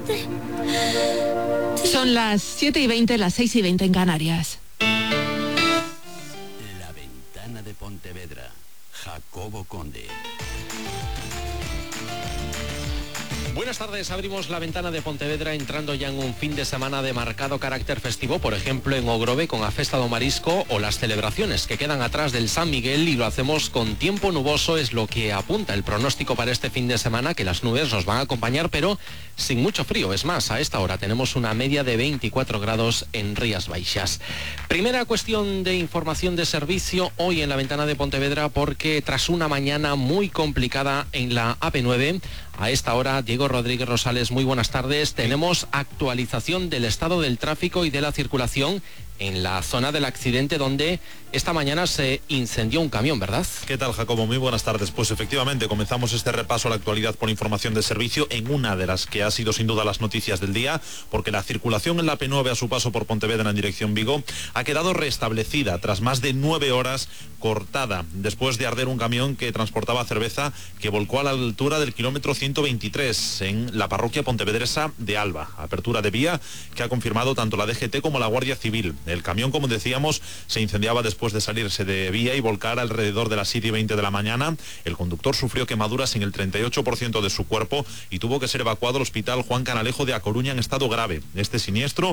Son las 7:20, las 6:20 en Canarias. La Ventana de Pontevedra, Jacobo Conde. Buenas tardes, abrimos la Ventana de Pontevedra entrando ya en un fin de semana de marcado carácter festivo, por ejemplo en Ogrove con a Festa do Marisco o las celebraciones que quedan atrás del San Miguel, y lo hacemos con tiempo nuboso, es lo que apunta el pronóstico para este fin de semana, que las nubes nos van a acompañar pero sin mucho frío. Es más, a esta hora tenemos una media de 24 grados en Rías Baixas. Primera cuestión de información de servicio hoy en la Ventana de Pontevedra, porque tras una mañana muy complicada en la AP9, a esta hora, Diego Rodríguez Rosales, muy buenas tardes. Tenemos actualización del estado del tráfico y de la circulación en la zona del accidente donde esta mañana se incendió un camión, ¿verdad? ¿Qué tal, Jacobo? Muy buenas tardes. Pues efectivamente, comenzamos este repaso a la actualidad por información de servicio en una de las que ha sido sin duda las noticias del día, porque la circulación en la P9 a su paso por Pontevedra en dirección Vigo ha quedado restablecida tras más de 9 horas cortada, después de arder un camión que transportaba cerveza que volcó a la altura del kilómetro 123 en la parroquia pontevedresa de Alba. Apertura de vía que ha confirmado tanto la DGT como la Guardia Civil. El camión, como decíamos, se incendiaba después de salirse de vía y volcar alrededor de las 7:20 de la mañana. El conductor sufrió quemaduras en el 38% de su cuerpo y tuvo que ser evacuado al hospital Juan Canalejo de A Coruña en estado grave. Este siniestro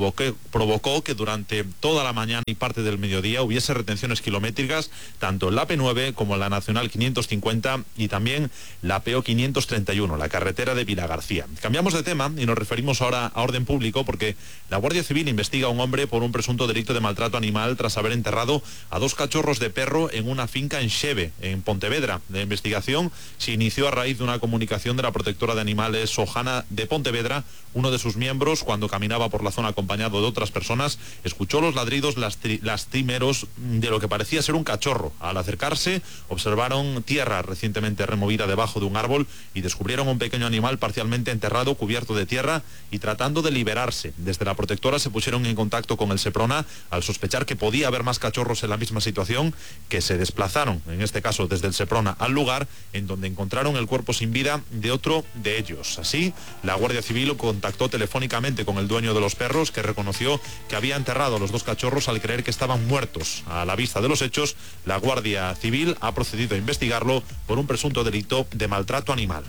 provocó que durante toda la mañana y parte del mediodía hubiese retenciones kilométricas tanto en la P9 como en la Nacional 550 y también la PO 531, la carretera de Vilagarcía. Cambiamos de tema y nos referimos ahora a orden público, porque la Guardia Civil investiga a un hombre por un presunto delito de maltrato animal tras haber enterrado a 2 cachorros de perro en una finca en Xeve, en Pontevedra. La investigación se inició a raíz de una comunicación de la protectora de animales Sojana de Pontevedra. Uno de sus miembros, cuando caminaba por la zona acompañado de otras personas, escuchó los ladridos lastimeros de lo que parecía ser un cachorro. Al acercarse, observaron tierra recientemente removida debajo de un árbol y descubrieron un pequeño animal parcialmente enterrado, cubierto de tierra y tratando de liberarse. Desde la protectora se pusieron en contacto con el Seprona al sospechar que podía haber más cachorros en la misma situación, que se desplazaron, en este caso desde el Seprona al lugar, en donde encontraron el cuerpo sin vida de otro de ellos. Así, la Guardia Civil contactó telefónicamente con el dueño de los perros, que reconoció que había enterrado a los 2 cachorros al creer que estaban muertos. A la vista de los hechos, la Guardia Civil ha procedido a investigarlo por un presunto delito de maltrato animal.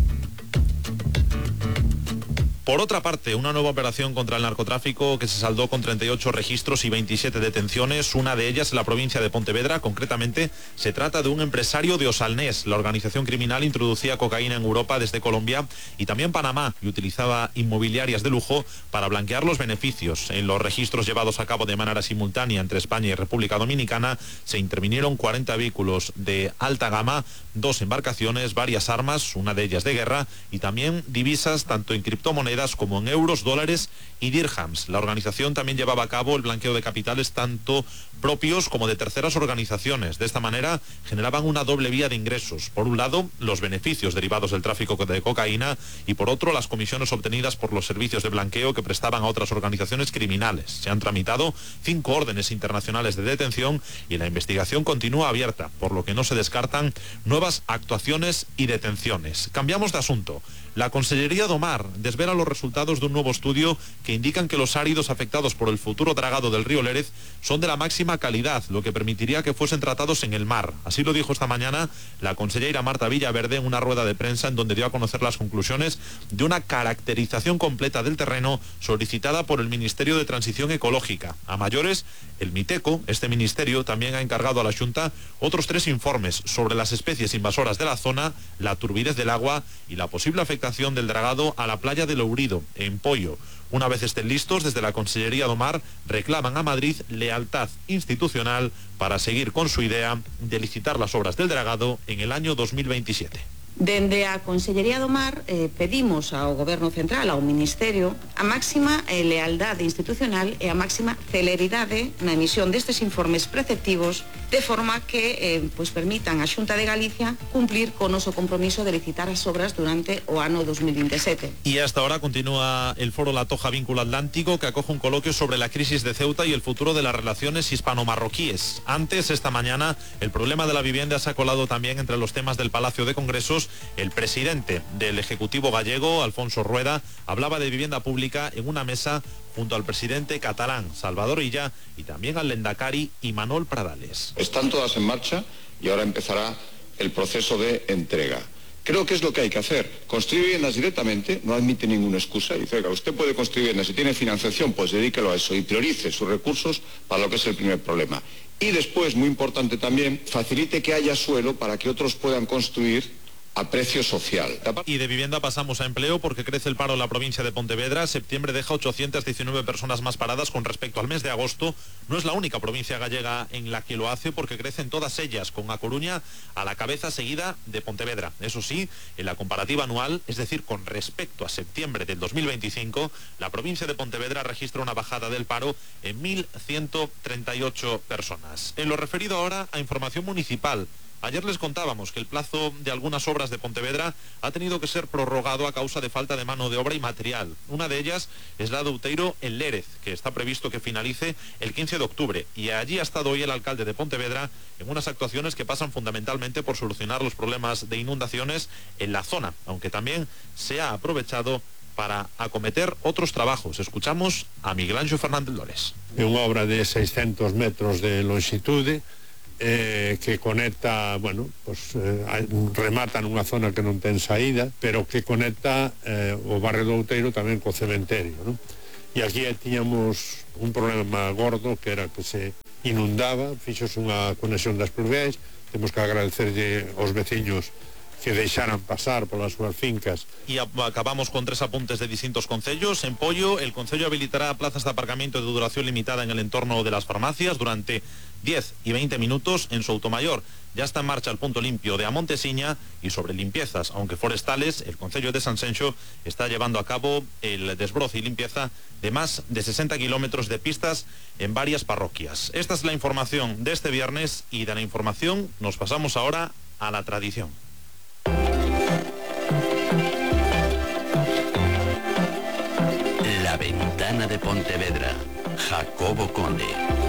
Por otra parte, una nueva operación contra el narcotráfico que se saldó con 38 registros y 27 detenciones, una de ellas en la provincia de Pontevedra. Concretamente, se trata de un empresario de Osalnés. La organización criminal introducía cocaína en Europa desde Colombia y también Panamá y utilizaba inmobiliarias de lujo para blanquear los beneficios. En los registros llevados a cabo de manera simultánea entre España y República Dominicana se intervinieron 40 vehículos de alta gama, 2 embarcaciones, varias armas, una de ellas de guerra, y también divisas tanto en criptomonedas como en euros, dólares y dirhams. La organización también llevaba a cabo el blanqueo de capitales tanto propios como de terceras organizaciones. De esta manera generaban una doble vía de ingresos. Por un lado, los beneficios derivados del tráfico de cocaína y por otro, las comisiones obtenidas por los servicios de blanqueo que prestaban a otras organizaciones criminales. Se han tramitado 5 órdenes internacionales de detención y la investigación continúa abierta, por lo que no se descartan nuevas actuaciones y detenciones. Cambiamos de asunto. La Consellería do Mar desvela los resultados de un nuevo estudio que indican que los áridos afectados por el futuro dragado del río Lérez son de la máxima calidad, lo que permitiría que fuesen tratados en el mar. Así lo dijo esta mañana la consellera Marta Villaverde en una rueda de prensa en donde dio a conocer las conclusiones de una caracterización completa del terreno solicitada por el Ministerio de Transición Ecológica. A mayores, el Miteco, este ministerio, también ha encargado a la Xunta otros 3 informes sobre las especies invasoras de la zona, la turbidez del agua y la posible afectación del dragado a la playa de Lourido, en Poio. Una vez estén listos, desde la Consellería do Mar reclaman a Madrid lealtad institucional para seguir con su idea de licitar las obras del dragado en el año 2027. Dende a Consellería do Mar pedimos ao Goberno Central, ao Ministerio, a máxima lealdade institucional e a máxima celeridade na emisión destes informes preceptivos, de forma que permitan a Xunta de Galicia cumplir con o noso compromiso de licitar as obras durante o ano 2027. Y hasta ahora continúa el foro La Toja Vínculo Atlántico, que acoge un coloquio sobre la crisis de Ceuta y el futuro de las relaciones hispano-marroquíes. Antes, esta mañana, el problema de la vivienda se ha colado también entre los temas del Palacio de Congresos minutos, el presidente del Ejecutivo gallego, Alfonso Rueda, hablaba de vivienda pública en una mesa junto al presidente catalán, Salvador Illa, y también al Lendakari Imanol Pradales. Están todas en marcha y ahora empezará el proceso de entrega. Creo que es lo que hay que hacer. Construir viviendas directamente no admite ninguna excusa. Dice que usted puede construir viviendas, si tiene financiación, pues dedíquelo a eso y priorice sus recursos para lo que es el primer problema. Y después, muy importante también, facilite que haya suelo para que otros puedan construir a precio social. Y de vivienda pasamos a empleo porque crece el paro en la provincia de Pontevedra. Septiembre deja 819 personas más paradas con respecto al mes de agosto. No es la única provincia gallega en la que lo hace porque crecen todas ellas, con A Coruña a la cabeza, seguida de Pontevedra. Eso sí, en la comparativa anual, es decir, con respecto a septiembre del 2025, la provincia de Pontevedra registra una bajada del paro en 1.138 personas. En lo referido ahora a información municipal, ayer les contábamos que el plazo de algunas obras de Pontevedra ha tenido que ser prorrogado a causa de falta de mano de obra y material. Una de ellas es la de Outeiro en Lérez, que está previsto que finalice el 15 de octubre. Y allí ha estado hoy el alcalde de Pontevedra en unas actuaciones que pasan fundamentalmente por solucionar los problemas de inundaciones en la zona, aunque también se ha aprovechado para acometer otros trabajos. Escuchamos a Miguel Ángel Fernández Lores. Unha obra de 600 metros de longitude, que conecta, remata nunha zona que non ten saída, pero que conecta o barrio do Outeiro tamén co cementerio, non? E aquí tiñamos un problema gordo que era que se inundaba, fixose unha conexión das pluviais. Temos que agradecerlle aos veciños que deixaran pasar polas súas fincas. Y acabamos con 3 apuntes de distintos concellos. En Pollo, el concello habilitará plazas de aparcamiento de duración limitada en el entorno de las farmacias durante 10 y 20 minutos. En Soutomayor ya está en marcha el punto limpio de Amontesiña. Y sobre limpiezas, aunque forestales, el concello de Sanxenxo está llevando a cabo el desbroce y limpieza de más de 60 kilómetros de pistas en varias parroquias. Esta es la información de este viernes, y de la información nos pasamos ahora a la tradición. La ventana de Pontevedra, Jacobo Conde.